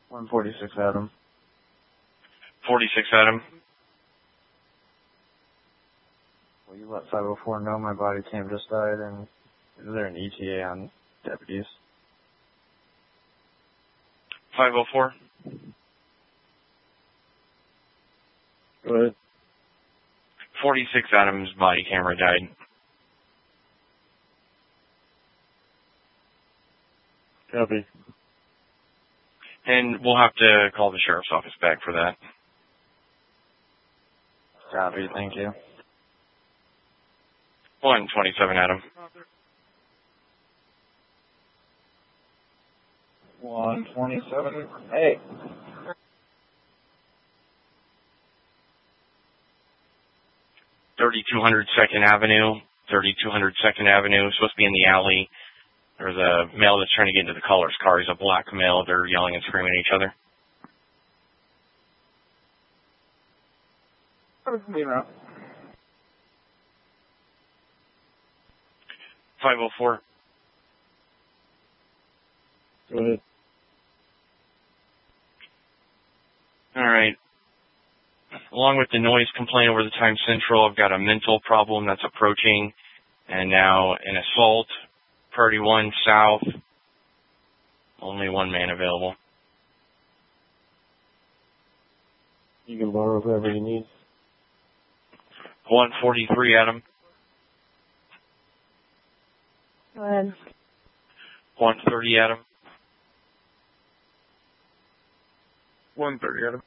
146 Adam. 46 Adam. Will you let 504 know my body cam just died, and is there an ETA on deputies? 504. Go ahead. 46 Adam's body camera died. Copy. And we'll have to call the sheriff's office back for that. Copy, thank you. 127 Adam. 127. Hey. $3,200 Second Avenue. 3,200 Second Avenue. Supposed to be in the alley. There's a male that's trying to get into the caller's car. He's a black male. They're yelling and screaming at each other. 504. Go ahead. All right. Along with the noise complaint over the time central, I've got a mental problem that's approaching, and now an assault. Priority 1 south. Only one man available. You can borrow whoever you need. 143 Adam. Go ahead. 130 Adam. 130 Adam.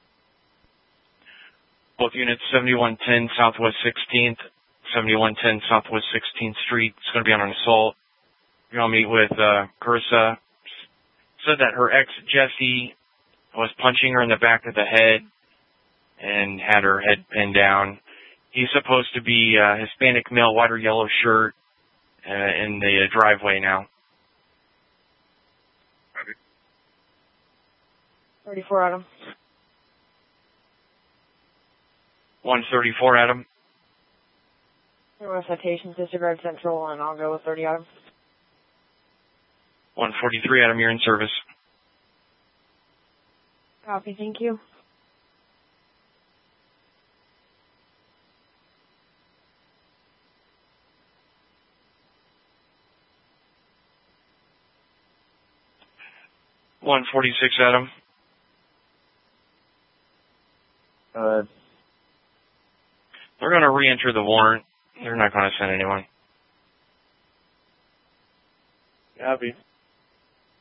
Both units 7110 Southwest 16th, 7110 Southwest 16th Street. It's going to be on an assault. You're going to meet with Carissa. Said that her ex, Jesse, was punching her in the back of the head and had her head pinned down. He's supposed to be a Hispanic male, white or yellow shirt in the driveway now. 34 Adam. 134 Adam. There were citations, disregard central, and I'll go with 30 Adam. 143 Adam, you're in service. Copy, thank you. $146 Adam. They're going to re-enter the warrant. They're not going to send anyone. Copy.